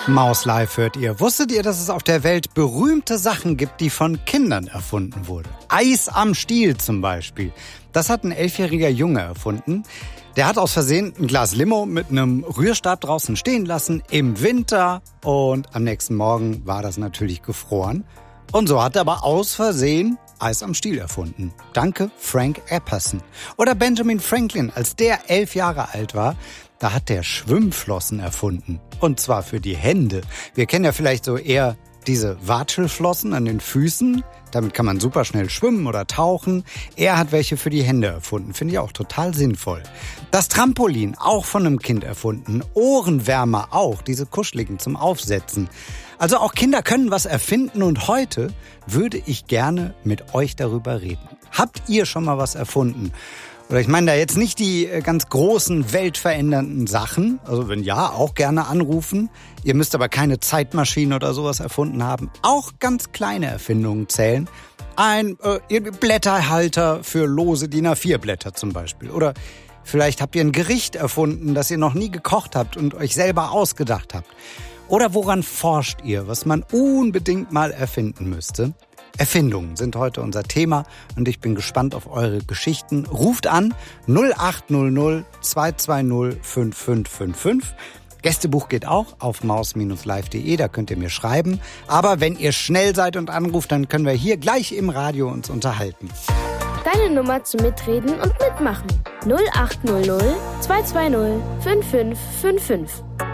Maus Live hört ihr. Wusstet ihr, dass es auf der Welt berühmte Sachen gibt, die von Kindern erfunden wurden? Eis am Stiel zum Beispiel. Das hat ein 11-jähriger Junge erfunden. Der hat aus Versehen ein Glas Limo mit einem Rührstab draußen stehen lassen im Winter und am nächsten Morgen war das natürlich gefroren. Und so hat er aber aus Versehen Eis am Stiel erfunden. Danke, Frank Epperson. Oder Benjamin Franklin, als der 11 Jahre alt war, da hat der Schwimmflossen erfunden. Und zwar für die Hände. Wir kennen ja vielleicht so eher diese Watschelflossen an den Füßen. Damit kann man super schnell schwimmen oder tauchen. Er hat welche für die Hände erfunden. Finde ich auch total sinnvoll. Das Trampolin, auch von einem Kind erfunden. Ohrenwärmer auch, diese kuscheligen zum Aufsetzen. Also auch Kinder können was erfinden und heute würde ich gerne mit euch darüber reden. Habt ihr schon mal was erfunden? Oder ich meine da jetzt nicht die ganz großen, weltverändernden Sachen. Also wenn ja, auch gerne anrufen. Ihr müsst aber keine Zeitmaschine oder sowas erfunden haben. Auch ganz kleine Erfindungen zählen. Ein Blätterhalter für lose DIN A4-Blätter zum Beispiel. Oder vielleicht habt ihr ein Gericht erfunden, das ihr noch nie gekocht habt und euch selber ausgedacht habt. Oder woran forscht ihr, was man unbedingt mal erfinden müsste? Erfindungen sind heute unser Thema und ich bin gespannt auf eure Geschichten. Ruft an 0800 220 5555. Gästebuch geht auch auf maus-live.de, da könnt ihr mir schreiben. Aber wenn ihr schnell seid und anruft, dann können wir hier gleich im Radio uns unterhalten. Deine Nummer zum Mitreden und Mitmachen. 0800 220 5555.